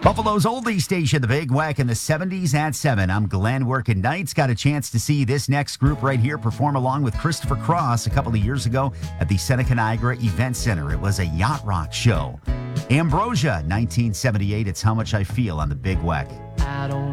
Buffalo's oldie station, the Big Weck in the 70s at 7. I'm Glenn working nights. Got a chance to see this next group right here perform along with Christopher Cross a couple of years ago at the Seneca Niagara Event Center. It was a yacht rock show. Ambrosia, 1978. It's How Much I Feel on the Big Weck. I don't